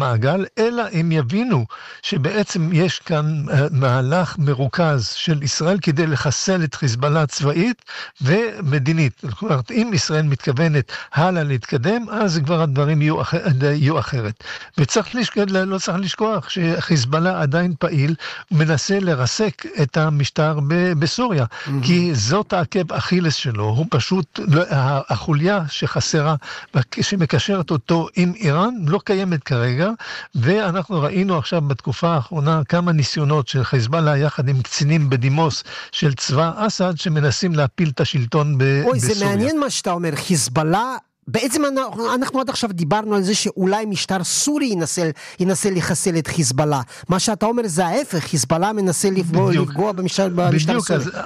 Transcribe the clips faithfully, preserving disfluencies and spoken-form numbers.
המעגל, אלא הם יבינו שבעצם יש כאן מהלך מרוכז של ישראל כדי לחסל את חיזבאללה צבאית ומדינית. כלומר, אם ישראל מתכוונת הלאה להתקדם, אז כבר הדברים יהיו, אחר, יהיו אחרת. וצריך לשכוח, לא צריך לשכוח שחיזבאללה עדיין פעיל, מנסה לרסק את המשטר בסוריה, mm-hmm. כי זאת העקב אכילס שלו, הוא פשוט, החוליה שחסרה, שמקשרת אותו עם איראן, לא קיימת כרגע, ואנחנו ראינו עכשיו בתקופה האחרונה כמה ניסיונות של חיזבאללה יחד עם קצינים בדימוס של צבא אסד, שמנסים להפיל את השלטון ב- אוי, בסוריה. זה מעניין מה שאתה אומר, חיזבאללה, בעצם אנחנו, אנחנו עד עכשיו דיברנו על זה שאולי משטר סורי ינסה, ינסה לחסל את חיזבאללה. מה שאתה אומר זה ההפך, חיזבאללה מנסה לפגוע, לפגוע במשטר, במשטר סורי. אז...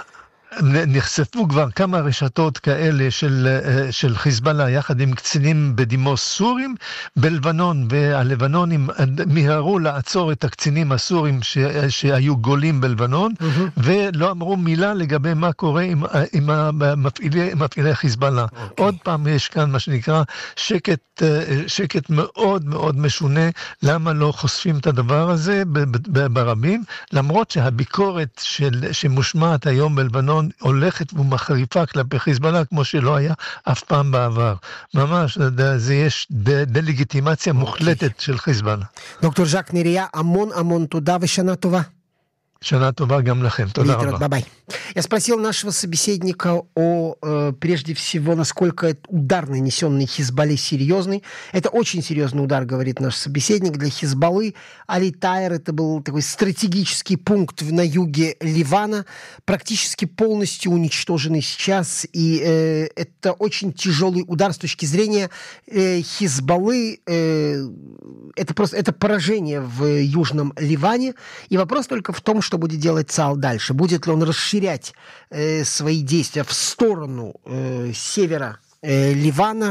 נחשפו כבר כמה רשתות כאלה של, של חיזבאללה יחד עם קצינים בדימוס סורים בלבנון, והלבנונים מיהרו לעצור את הקצינים הסורים ש, שהיו גולים בלבנון, mm-hmm. ולא אמרו מילה לגבי מה קורה עם, עם המפעילי, מפעילי חיזבאללה. Okay. עוד פעם יש כאן מה שנקרא שקט, שקט מאוד מאוד משונה, למה לא חושפים את הדבר הזה ברבים, למרות שהביקורת של, שמושמעת היום בלבנון הולכת ומחריפה כלפי חיזבאללה כמו שלא היה אף פעם בעבר. ממש, זה יש דה-לגיטימציה מוחלטת של חיזבאללה. דוקטור ז'ק נריה, המון המון תודה ושנה טובה. Шана това гам лахем. Тода раба. Бай-бай. Я спросил нашего собеседника о, э, прежде всего, насколько удар, нанесенный Хизбалле, серьезный. Это очень серьезный удар, говорит наш собеседник. Для Хизбаллы Али-Тайр это был такой стратегический пункт на юге Ливана, практически полностью уничтоженный сейчас. И э, это очень тяжелый удар с точки зрения э, Хизбаллы. Э, это просто это поражение в Южном Ливане. И вопрос только в том, что будет делать ЦАО дальше. Будет ли он расширять э, свои действия в сторону э, севера э, Ливана,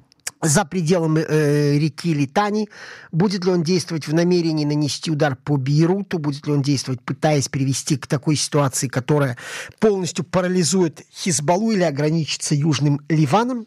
за пределами э, реки Литани? Будет ли он действовать в намерении нанести удар по Бейруту? Будет ли он действовать, пытаясь привести к такой ситуации, которая полностью парализует Хизбаллу, или ограничится Южным Ливаном?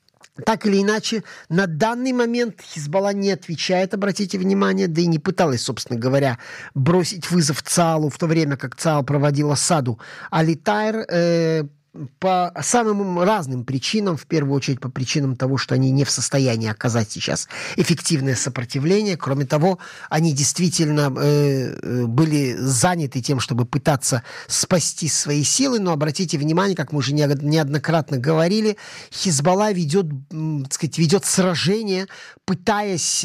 Так или иначе, на данный момент Хизбалла не отвечает, обратите внимание, да и не пыталась, собственно говоря, бросить вызов ЦАО в то время, как ЦАО проводил осаду Али-Тайр, э, по самым разным причинам, в первую очередь по причинам того, что они не в состоянии оказать сейчас эффективное сопротивление. Кроме того, они действительно э, были заняты тем, чтобы пытаться спасти свои силы, но обратите внимание, как мы уже неоднократно говорили, Хизбалла ведет, так сказать, ведет сражение, пытаясь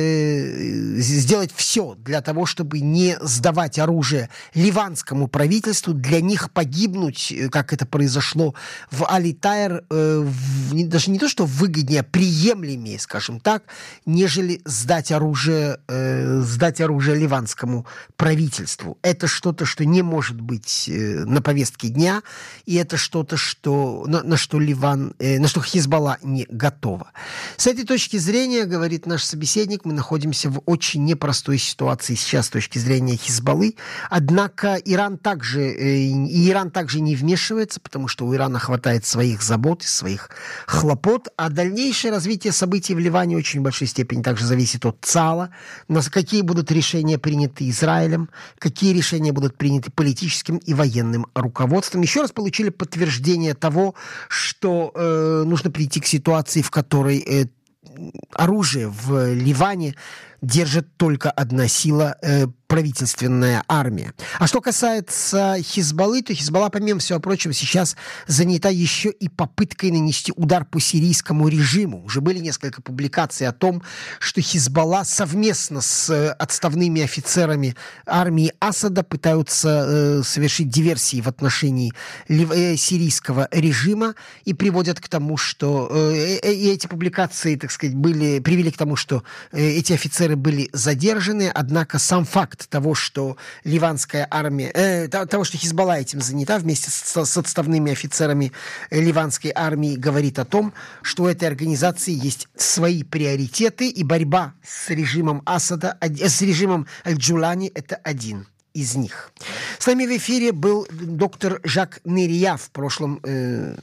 э, сделать все для того, чтобы не сдавать оружие ливанскому правительству, для них погибнуть, как это произошло зашло в Али-Тайр, э, в, не, даже не то, что выгоднее, а приемлемее, скажем так, нежели сдать оружие, э, сдать оружие ливанскому правительству. Это что-то, что не может быть э, на повестке дня, и это что-то, что, на, на что Ливан, э, на что Хизбалла не готова. С этой точки зрения, говорит наш собеседник, мы находимся в очень непростой ситуации сейчас с точки зрения Хизбаллы. Однако Иран также, э, и Иран также не вмешивается, потому что у Ирана хватает своих забот и своих хлопот, а дальнейшее развитие событий в Ливане очень в большой степени также зависит от ЦАО, какие будут решения приняты Израилем, какие решения будут приняты политическим и военным руководством. Еще раз получили подтверждение того, что э, нужно прийти к ситуации, в которой э, оружие в Ливане держит только одна сила э, – правительственная армия. А что касается Хизбаллы, то Хизбалла, помимо всего прочего, сейчас занята еще и попыткой нанести удар по сирийскому режиму. Уже были несколько публикаций о том, что Хизбалла совместно с отставными офицерами армии Асада пытаются э, совершить диверсии в отношении лив... э, сирийского режима, и приводят к тому, что э, э, эти публикации, так сказать, были, привели к тому, что э, эти офицеры были задержаны, однако сам факт того, что ливанская армия, э, того, что Хизбалла этим занята вместе с, с отставными офицерами ливанской армии, говорит о том, что у этой организации есть свои приоритеты, и борьба с режимом Асада, с режимом Аль-Джулани — это один из них. С нами в эфире был доктор Жак Нерия, в прошлом... Э,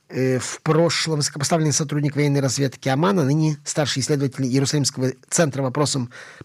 в прошлом высокопоставленный сотрудник военной разведки Омана, ныне старший исследователь Иерусалимского центра вопросам